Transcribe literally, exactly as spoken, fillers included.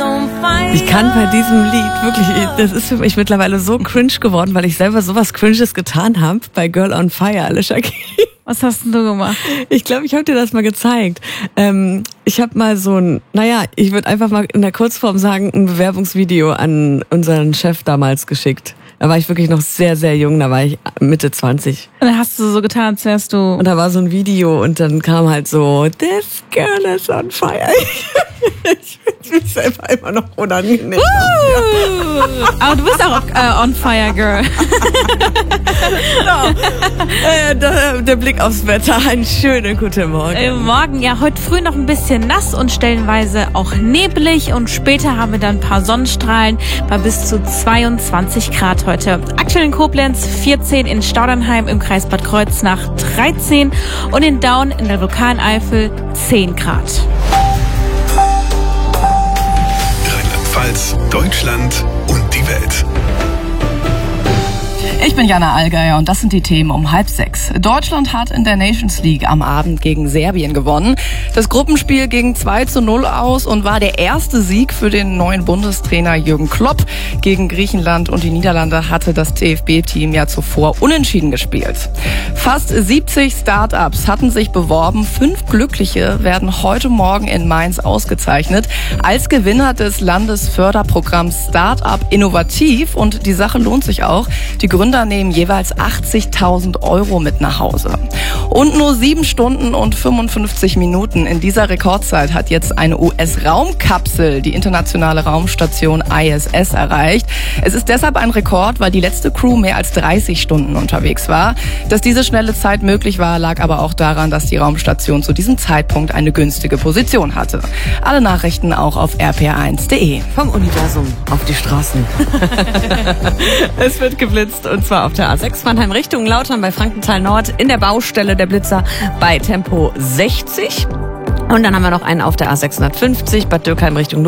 Ich kann bei diesem Lied wirklich, das ist für mich mittlerweile so cringe geworden, weil ich selber sowas Cringes getan habe bei Girl on Fire, Alicia Keys. Was hast denn du gemacht? Ich glaube, ich habe dir das mal gezeigt. Ähm, ich habe mal so ein, naja, ich würde einfach mal in der Kurzform sagen, ein Bewerbungsvideo an unseren Chef damals geschickt. Da war ich wirklich noch sehr, sehr jung, da war ich Mitte zwanzig. Und dann hast du so getan, als wärst du... Und da war so ein Video und dann kam halt so, this girl is on fire. Ich finde mich selber immer noch unangenehm. Uh, aber du bist auch äh, on fire, girl. Genau. Äh, der, der Blick aufs Wetter, einen schönen guten Morgen. Äh, morgen, ja, heute früh noch ein bisschen nass und stellenweise auch neblig. Und später haben wir dann ein paar Sonnenstrahlen bei bis zu zweiundzwanzig Grad heute. Aktuell in Koblenz vierzehn, in Staudernheim im Kreis Bad Kreuznach dreizehn und in Daun in der Vulkaneifel zehn Grad. Rheinland-Pfalz, Deutschland und die Welt. Ich bin Jana Allgeier und das sind die Themen um halb sechs. Deutschland hat in der Nations League am Abend gegen Serbien gewonnen. Das Gruppenspiel ging zwei zu null aus und war der erste Sieg für den neuen Bundestrainer Jürgen Klopp. Gegen Griechenland und die Niederlande hatte das T F B-Team ja zuvor unentschieden gespielt. Fast siebzig Start-ups hatten sich beworben. Fünf Glückliche werden heute Morgen in Mainz ausgezeichnet als Gewinner des Landesförderprogramms Start-up Innovativ. Und die Sache lohnt sich auch. Die Gründer nehmen jeweils achtzigtausend Euro mit nach Hause. Und nur sieben Stunden und fünfundfünfzig Minuten in dieser Rekordzeit hat jetzt eine U S-Raumkapsel die internationale Raumstation I S S erreicht. Es ist deshalb ein Rekord, weil die letzte Crew mehr als dreißig Stunden unterwegs war. Dass diese schnelle Zeit möglich war, lag aber auch daran, dass die Raumstation zu diesem Zeitpunkt eine günstige Position hatte. Alle Nachrichten auch auf r p r eins punkt d e. Vom Universum auf die Straßen. Es wird geblitzt und zwar auf der A sechs Mannheim Richtung Lautern bei Frankenthal Nord in der Baustelle der Blitzer bei Tempo sechzig. Und dann haben wir noch einen auf der A sechshundertfünfzig Bad Dürkheim Richtung